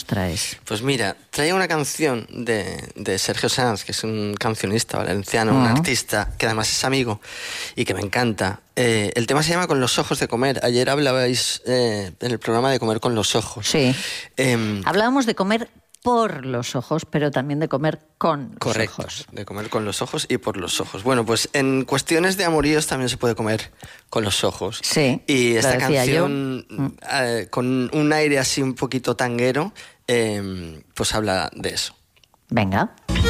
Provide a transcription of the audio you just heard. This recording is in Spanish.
traes? Pues mira, traía una canción de Sergio Sanz, que es un cancionista valenciano, un artista que además es amigo y que me encanta. El tema se llama Con los ojos de comer. Ayer hablabais en el programa de comer con los ojos. Sí. Hablábamos de comer por los ojos, pero también de comer con los ojos. De comer con los ojos y por los ojos. Bueno, pues en cuestiones de amoríos también se puede comer con los ojos. Sí, y esta canción, con un aire así un poquito tanguero, pues habla de eso. Venga.